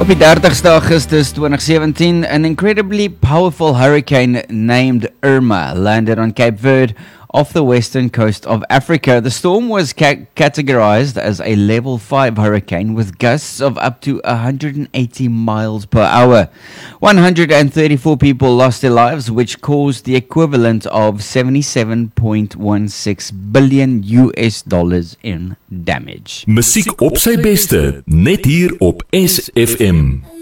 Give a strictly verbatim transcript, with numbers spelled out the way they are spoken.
Op die dertigste Augustus twenty seventeen, an incredibly powerful hurricane named Irma landed on Cape Verde off the western coast of Africa. The storm was ca- categorized as a level five hurricane with gusts of up to one hundred eighty miles per hour. one hundred thirty-four people lost their lives, which caused the equivalent of seventy-seven point one six billion U S dollars in damage. Musiek op sy beste, net hier op S F M.